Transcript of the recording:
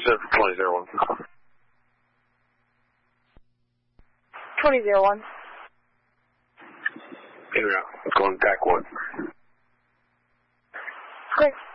set for 2001. 2001. Yeah, going back one. Great.